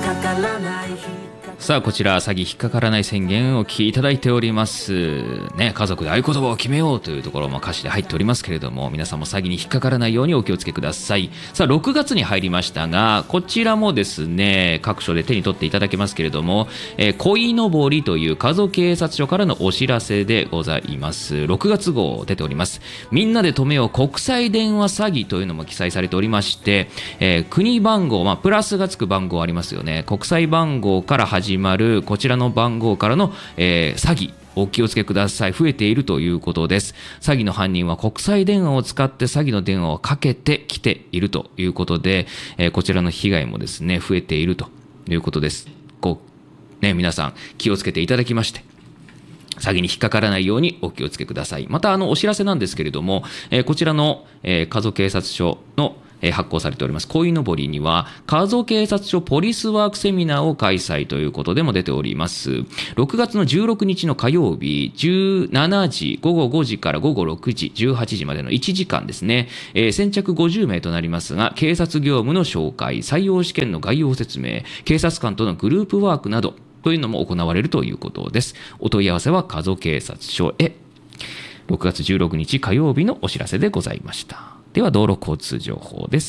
さあこちら詐欺引っかからない宣言をお聞きいただいておりますね。家族で合言葉を決めようというところも歌詞で入っておりますけれども、皆さんも詐欺に引っかからないようにお気をつけください。さあ6月に入りましたが、こちらもですね各所で手に取っていただけますけれども、鯉のぼりという加須警察署からのお知らせでございます。6月号出ております。みんなで止めよう国際電話詐欺というのも記載されておりまして、国番号、プラスがつく番号ありますよね。国際番号から始まるこちらの番号からの、詐欺お気をつけください。増えているということです。詐欺の犯人は国際電話を使って詐欺の電話をかけてきているということで、こちらの被害もですね増えているということです。皆さん気をつけていただきまして、詐欺に引っかからないようにお気をつけください。またお知らせなんですけれども、こちらの、加須警察署の発行されております鯉のぼりには加須警察署ポリスワークセミナーを開催ということでも出ております。6月の16日の火曜日17時午後5時から午後6時18時までの1時間ですね、先着50名となりますが、警察業務の紹介、採用試験の概要説明、警察官とのグループワークなどというのも行われるということです。お問い合わせは加須警察署へ。6月16日火曜日のお知らせでございました。では道路交通情報です。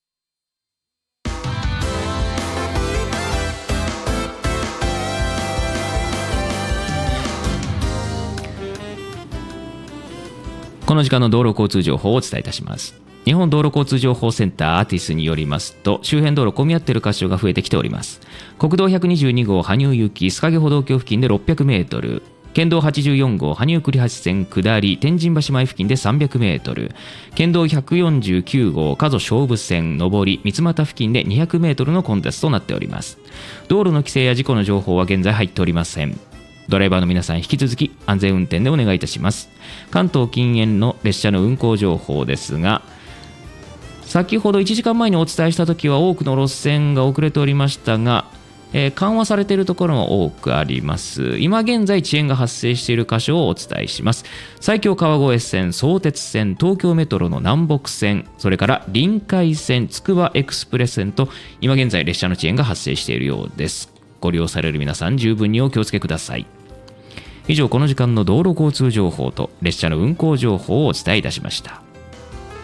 この時間の道路交通情報をお伝えいたします。日本道路交通情報センターアーティスによりますと、周辺道路混み合っている箇所が増えてきております。国道122号羽生行き須賀歩道橋付近で600メートル、県道84号羽生栗橋線下り天神橋前付近で300メートル、県道149号加須勝負線上り三俣付近で200メートルの混雑となっております。道路の規制や事故の情報は現在入っておりません。ドライバーの皆さん引き続き安全運転でお願いいたします。関東近縁の列車の運行情報ですが、先ほど1時間前にお伝えした時は多くの路線が遅れておりましたが、緩和されているところも多くあります。今現在遅延が発生している箇所をお伝えします。埼京川越線、相鉄線、東京メトロの南北線、それから臨海線、つくばエクスプレス線と今現在列車の遅延が発生しているようです。ご利用される皆さん十分にお気をつけください。以上、この時間の道路交通情報と列車の運行情報をお伝えいたしました。